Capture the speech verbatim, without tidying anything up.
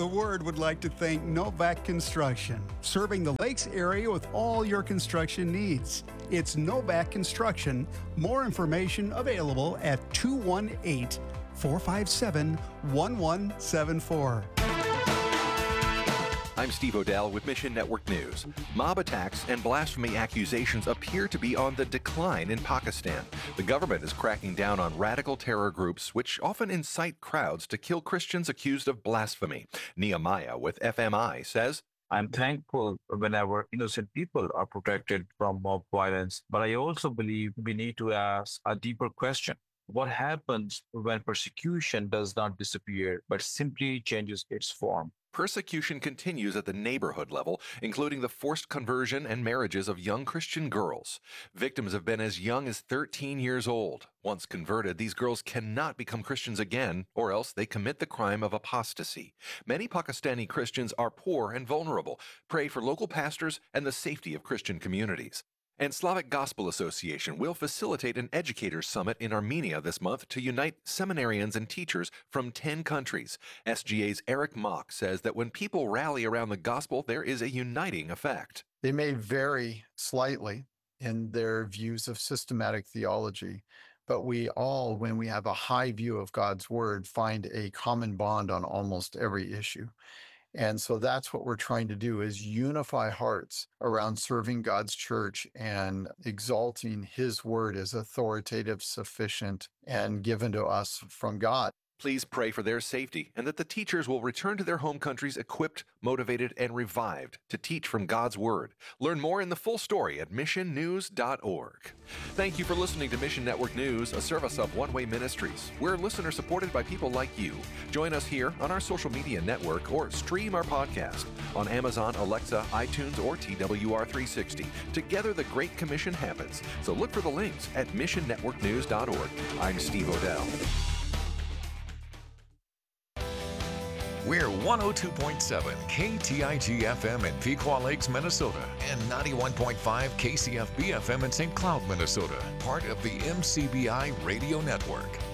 The Word would like to thank Novak Construction, serving the Lakes area with all your construction needs. It's Novak Construction. More information available at two one eight, four five seven, one one seven four. I'm Steve Odell with Mission Network News. Mob attacks and blasphemy accusations appear to be on the decline in Pakistan. The government is cracking down on radical terror groups, which often incite crowds to kill Christians accused of blasphemy. Nehemiah with F M I says, I'm thankful whenever innocent people are protected from mob violence, but I also believe we need to ask a deeper question. What happens when persecution does not disappear, but simply changes its form? Persecution continues at the neighborhood level, including the forced conversion and marriages of young Christian girls. Victims have been as young as thirteen years old. Once converted, these girls cannot become Christians again, or else they commit the crime of apostasy. Many Pakistani Christians are poor and vulnerable. Pray for local pastors and the safety of Christian communities. And Slavic Gospel Association will facilitate an educators summit in Armenia this month to unite seminarians and teachers from ten countries. S G A's Eric Mock says that when people rally around the gospel, there is a uniting effect. They may vary slightly in their views of systematic theology, but we all, when we have a high view of God's word, find a common bond on almost every issue. And so that's what we're trying to do, is unify hearts around serving God's church and exalting his word as authoritative, sufficient, and given to us from God. Please pray for their safety and that the teachers will return to their home countries equipped, motivated, and revived to teach from God's Word. Learn more in the full story at mission news dot org. Thank you for listening to Mission Network News, a service of One Way Ministries. We're listener supported by people like you. Join us here on our social media network or stream our podcast on Amazon, Alexa, iTunes, or T W R three sixty. Together, the Great Commission happens. So look for the links at mission network news dot org. I'm Steve Odell. We're one oh two point seven K T I G F M in Pequot Lakes, Minnesota, and ninety-one point five K C F B F M in Saint Cloud, Minnesota, part of the M C B I Radio Network.